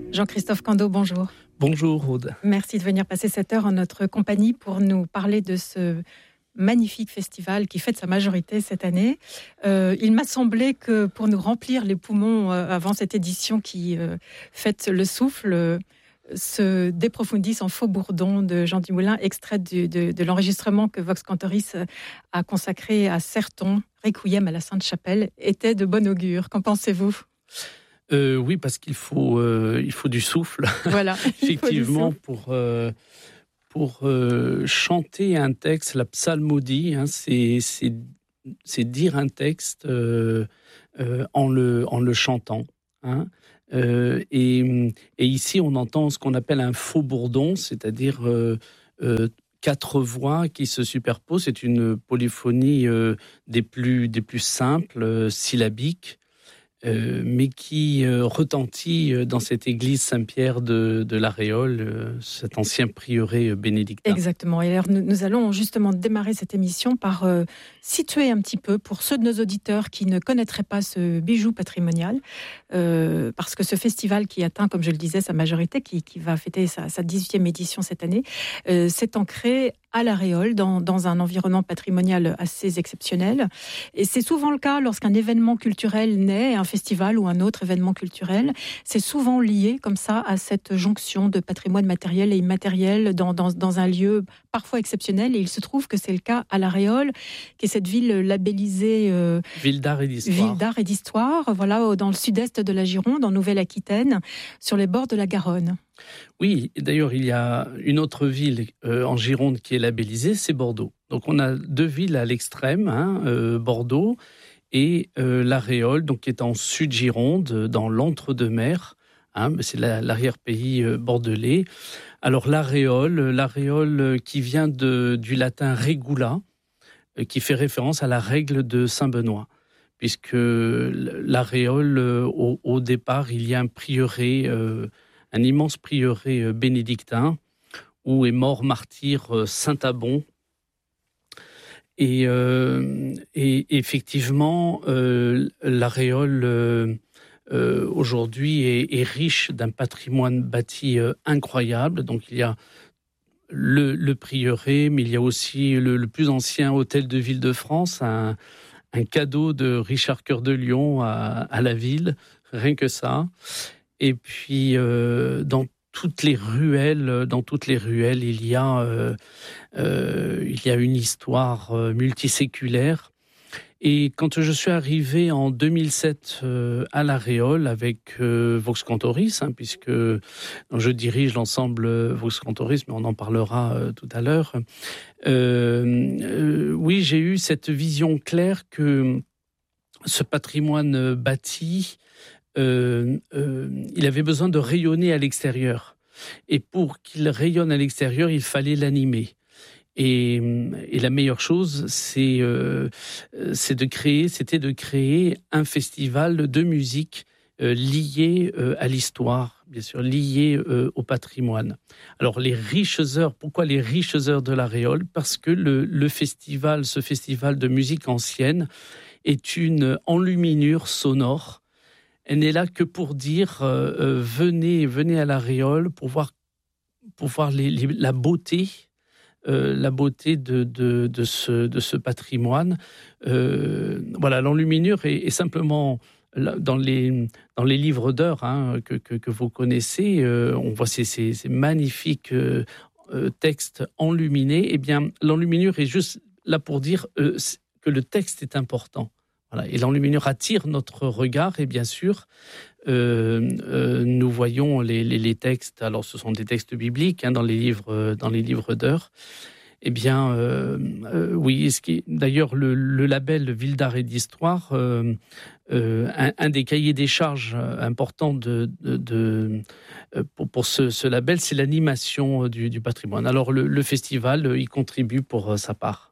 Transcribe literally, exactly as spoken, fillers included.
Jean-Christophe Candeau, bonjour. Bonjour Aude. Merci de venir passer cette heure en notre compagnie pour nous parler de ce magnifique festival qui fête sa majorité cette année. Euh, il m'a semblé que pour nous remplir les poumons euh, avant cette édition qui euh, fête le souffle, euh, ce De Profundis en faux bourdon de Jean Dumoulin, extrait du, de, de l'enregistrement que Vox Cantoris a consacré à Certon, Requiem à la Sainte-Chapelle, était de bon augure. Qu'en pensez-vous ? Euh, oui, parce qu'il faut, euh, il faut du souffle, voilà, effectivement, du souffle. pour, euh, pour euh, chanter un texte, la psalmodie, hein, c'est, c'est, c'est dire un texte euh, euh, en, le, en le chantant. Hein. Euh, et, et ici, on entend ce qu'on appelle un faux bourdon, c'est-à-dire euh, euh, quatre voix qui se superposent. C'est une polyphonie euh, des, plus, des plus simples, euh, syllabiques. Euh, mais qui euh, retentit euh, dans cette église Saint-Pierre de, de la Réole, euh, cet ancien prieuré euh, bénédictin. Exactement. Et alors, nous, nous allons justement démarrer cette émission par euh, situer un petit peu, pour ceux de nos auditeurs qui ne connaîtraient pas ce bijou patrimonial, euh, parce que ce festival qui atteint, comme je le disais, sa majorité, qui, qui va fêter sa, sa dix-huitième édition cette année, euh, s'est ancré à la Réole, dans, dans un environnement patrimonial assez exceptionnel. Et c'est souvent le cas lorsqu'un événement culturel naît, un festival ou un autre événement culturel, c'est souvent lié comme ça à cette jonction de patrimoine matériel et immatériel dans, dans, dans un lieu parfois exceptionnel. Et il se trouve que c'est le cas à la Réole, qui est cette ville labellisée euh, ville d'art et d'histoire. Ville d'art et d'histoire, voilà, dans le sud-est de la Gironde, en Nouvelle-Aquitaine, sur les bords de la Garonne. Oui, et d'ailleurs, il y a une autre ville euh, en Gironde qui est labellisée, c'est Bordeaux. Donc, on a deux villes à l'extrême, hein, euh, Bordeaux et euh, la Réole, donc qui est en Sud-Gironde, dans l'entre-deux-mers. Hein, c'est la, l'arrière-pays euh, bordelais. Alors, la Réole, la Réole qui vient de, du latin regula, euh, qui fait référence à la règle de Saint-Benoît. Puisque la Réole, euh, au, au départ, il y a un prieuré... Euh, un immense prieuré bénédictin où est mort martyr saint Abon. Et, euh, et effectivement, euh, la Réole euh, euh, aujourd'hui est, est riche d'un patrimoine bâti euh, incroyable. Donc il y a le, le prieuré, mais il y a aussi le, le plus ancien hôtel de ville de France, un, un cadeau de Richard Cœur de Lion à, à la ville, rien que ça. Et puis, euh, dans toutes les ruelles, dans toutes les ruelles, il y a, euh, euh, il y a une histoire euh, multiséculaire. Et quand je suis arrivé en deux mille sept euh, à la Réole avec euh, Vox Cantoris, hein, puisque je dirige l'ensemble Vox Cantoris, mais on en parlera euh, tout à l'heure. Euh, euh, oui, j'ai eu cette vision claire que ce patrimoine bâti, Euh, euh, il avait besoin de rayonner à l'extérieur. Et pour qu'il rayonne à l'extérieur, il fallait l'animer. Et, et la meilleure chose, c'est, euh, c'est de créer, c'était de créer un festival de musique euh, lié euh, à l'histoire, bien sûr, lié euh, au patrimoine. Alors, les riches heures, pourquoi les riches heures de la Réole ? Parce que le, le festival, ce festival de musique ancienne, est une enluminure sonore. Elle n'est là que pour dire euh, euh, venez, venez à la Réole pour voir, pour voir les, les, la beauté, euh, la beauté de, de, de, ce, de ce patrimoine. Euh, voilà, l'enluminure est, est simplement dans les, dans les livres d'heures hein, que, que, que vous connaissez. Euh, on voit ces, ces, ces magnifiques euh, textes enluminés. Eh bien, l'enluminure est juste là pour dire euh, que le texte est important. Voilà. Et l'enluminure attire notre regard et bien sûr, euh, euh, nous voyons les, les, les textes. Alors, ce sont des textes bibliques hein, dans les livres, dans les livres d'heures. Eh bien, euh, euh, oui. Ce qui est, d'ailleurs, le, le label Ville d'art et d'histoire, euh, euh, un, un des cahiers des charges importants de, de, de pour, pour ce, ce label, c'est l'animation du, du patrimoine. Alors, le, le festival y contribue pour sa part.